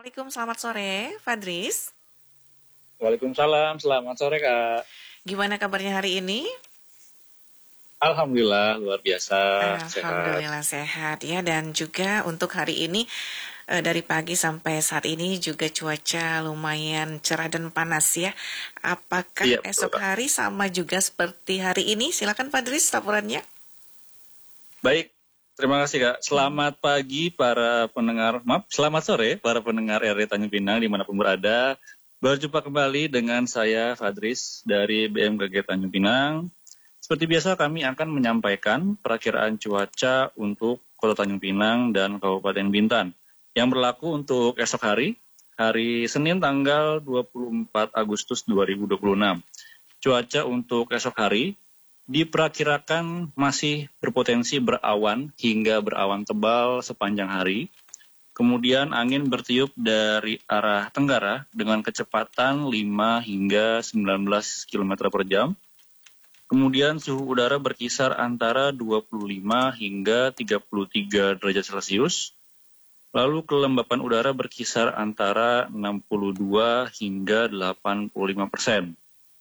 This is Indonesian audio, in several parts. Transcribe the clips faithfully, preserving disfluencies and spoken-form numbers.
Assalamualaikum, selamat sore, Fadris. Waalaikumsalam, selamat sore Kak. Gimana kabarnya hari ini? Alhamdulillah, luar biasa, sehat. Alhamdulillah sehat ya. Dan juga untuk hari ini eh, dari pagi sampai saat ini juga cuaca lumayan cerah dan panas ya. Apakah Iya, betul esok Kak. hari sama juga seperti hari ini? Silakan Fadris laporannya. Baik, terima kasih Kak. Selamat pagi para pendengar, maaf, selamat sore para pendengar R R Tanjung Pinang dimanapun berada. Berjumpa kembali dengan saya Fadris dari B M K G Tanjung Pinang. Seperti biasa kami akan menyampaikan perakiraan cuaca untuk Kota Tanjung Pinang dan Kabupaten Bintan yang berlaku untuk esok hari, hari Senin tanggal dua puluh empat Agustus dua ribu dua puluh enam. Cuaca untuk esok hari diperkirakan masih berpotensi berawan hingga berawan tebal sepanjang hari. Kemudian angin bertiup dari arah tenggara dengan kecepatan lima hingga sembilan belas kilometer per jam. Kemudian suhu udara berkisar antara dua puluh lima hingga tiga puluh tiga derajat Celcius. Lalu kelembapan udara berkisar antara enam puluh dua hingga delapan puluh lima persen.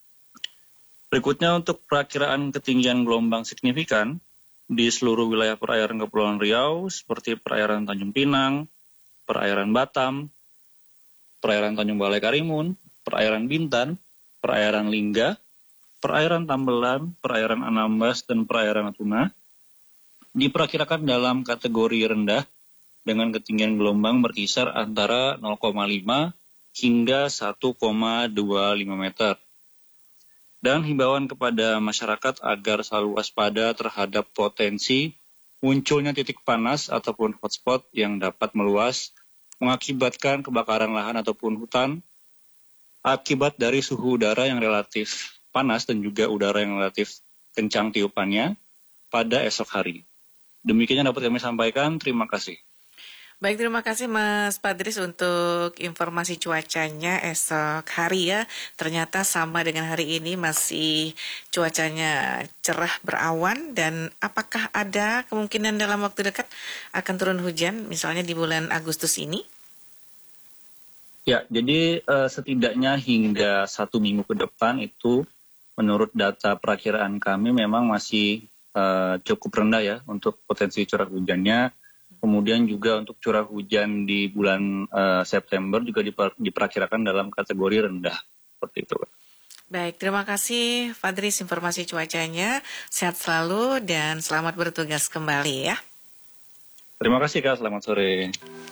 Berikutnya untuk perakiraan ketinggian gelombang signifikan di seluruh wilayah perairan Kepulauan Riau seperti perairan Tanjung Pinang, perairan Batam, perairan Tanjung Balai Karimun, perairan Bintan, perairan Lingga, perairan Tambelan, perairan Anambas, dan perairan Natuna diperkirakan dalam kategori rendah dengan ketinggian gelombang berkisar antara nol koma lima hingga satu koma dua lima meter. Dan himbauan kepada masyarakat agar selalu waspada terhadap potensi munculnya titik panas ataupun hotspot yang dapat meluas mengakibatkan kebakaran lahan ataupun hutan akibat dari suhu udara yang relatif panas dan juga udara yang relatif kencang tiupannya pada esok hari. Demikian yang dapat kami sampaikan. Terima kasih. Baik, terima kasih Mas Padris untuk informasi cuacanya esok hari ya. Ternyata sama dengan hari ini masih cuacanya cerah berawan, dan apakah ada kemungkinan dalam waktu dekat akan turun hujan misalnya di bulan Agustus ini? Ya, jadi uh, setidaknya hingga satu minggu ke depan itu menurut data perakiraan kami memang masih uh, cukup rendah ya untuk potensi curah hujannya. Kemudian juga untuk curah hujan di bulan uh, September juga diper, diperakirakan dalam kategori rendah. Seperti itu. Baik, terima kasih Fadris informasi cuacanya. Sehat selalu dan selamat bertugas kembali ya. Terima kasih Kak, selamat sore.